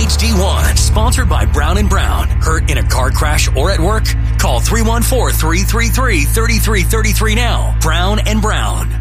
HD1. Sponsored by Brown & Brown. Hurt in a car crash or at work? Call 314-333-3333 now. Brown & Brown.